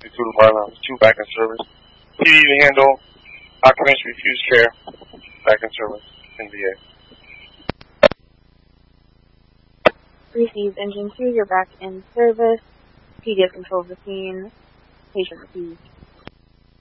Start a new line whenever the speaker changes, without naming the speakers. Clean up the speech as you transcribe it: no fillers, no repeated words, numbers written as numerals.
52 to Marlin, 2 back in service. PD to handle, occupants refuse care, back in service, NVA.
Received engine 2, you're back in service. PD controls the scene. Patient received.